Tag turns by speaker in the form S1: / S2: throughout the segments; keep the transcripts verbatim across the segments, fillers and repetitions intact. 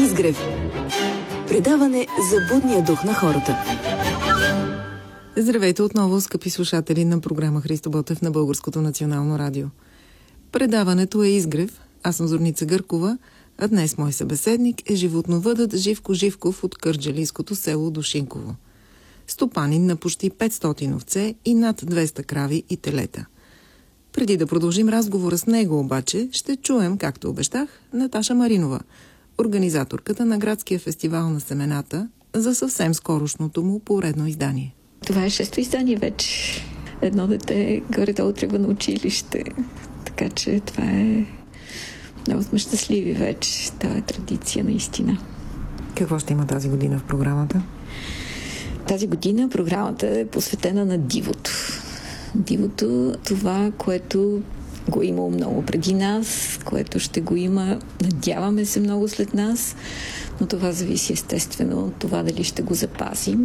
S1: Изгрев. Предаване за будния дух на хората.
S2: Здравейте отново, скъпи слушатели на програма Христо Ботев на Българското национално радио. Предаването е Изгрев. Аз съм Зорница Гъркова, а днес мой събеседник е животновъдът Живко Живков от кърджалийското село Душинково. Стопанин на почти петстотин овце и над двеста крави и телета. Преди да продължим разговора с него обаче, ще чуем, както обещах, Наташа Маринова, организаторката на градския фестивал на семената за съвсем скорошното му поредно издание.
S3: Това е шесто издание вече. Едно дете горе-долу тръгва на училище. Така че това е... Много сме щастливи вече. Това е традиция наистина.
S2: Какво ще има тази година в програмата?
S3: Тази година програмата е посветена на дивото. Дивото, това, което го имало много преди нас, което ще го има, надяваме се, много след нас, но това зависи естествено от това дали ще го запазим.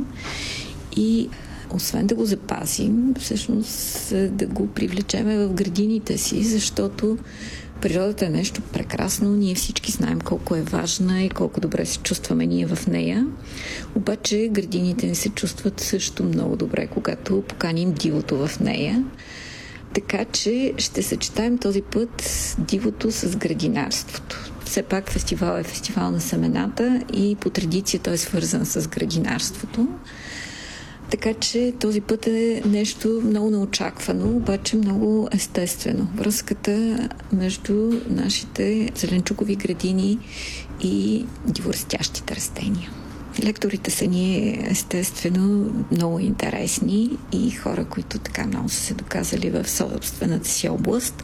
S3: И освен да го запазим, всъщност да го привлечеме в градините си, защото природата е нещо прекрасно. Ние всички знаем колко е важна и колко добре се чувстваме ние в нея. Обаче градините ни се чувстват също много добре, когато поканим дивото в нея. Така че ще съчетаем този път дивото с градинарството. Все пак фестивал е фестивал на семената и по традиция той е свързан с градинарството. Така че този път е нещо много неочаквано, обаче много естествено. Връзката между нашите зеленчукови градини и диворастящите растения. Лекторите са ни естествено много интересни и хора, които така много са се доказали в собствената си област.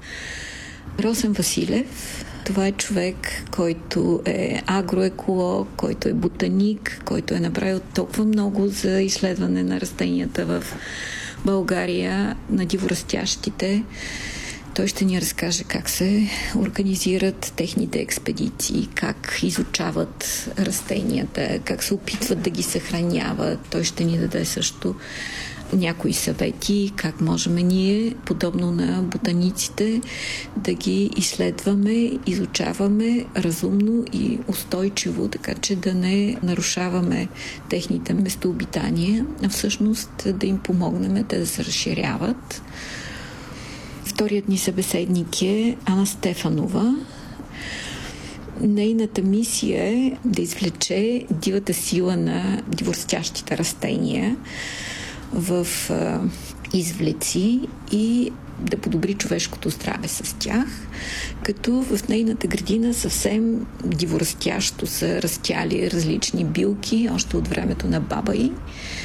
S3: Росен Василев, това е човек, който е агроеколог, който е ботаник, който е направил толкова много за изследване на растенията в България, на диворастящите. Той ще ни разкаже как се организират техните експедиции, как изучават растенията, как се опитват да ги съхраняват. Той ще ни даде също някои съвети, как можем ние, подобно на ботаниците, да ги изследваме, изучаваме разумно и устойчиво, така че да не нарушаваме техните местообитания, а всъщност да им помогнем те да се разширяват. Вторият ни събеседник е Ана Стефанова. Нейната мисия е да извлече дивата сила на диворастящите растения в а, извлеци и да подобри човешкото здраве с тях, като в нейната градина съвсем диворастящо са растяли различни билки, още от времето на баба й.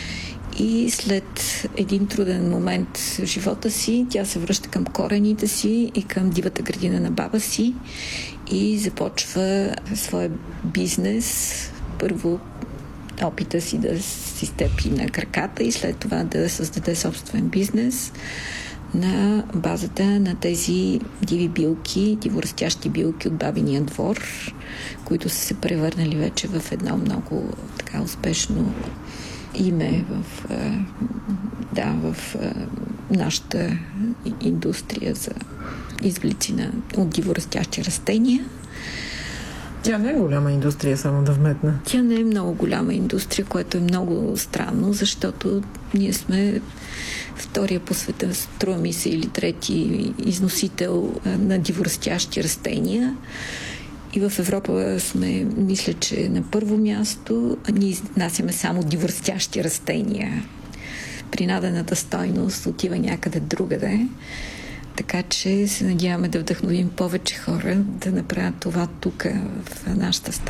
S3: И след един труден момент в живота си, тя се връща към корените си и към дивата градина на баба си и започва своя бизнес. Първо опита си да си стъпи на краката и след това да създаде собствен бизнес на базата на тези диви билки, диворастящи билки от бабиния двор, които са се превърнали вече в едно много така успешно име в, да, в нашата индустрия за извлици на от диворастящи растения.
S2: Тя не е голяма индустрия, само да вметна.
S3: Тя не е много голяма индустрия, което е много странно, защото ние сме втория по света, струва ми се, или трети износител на диворастящи растения. И в Европа сме, мисля, че на първо място, а ние изнасяме само диворастящи растения. Принадената стойност отива някъде другаде. Така че се надяваме да вдъхновим повече хора да направят това тук в нашата страна.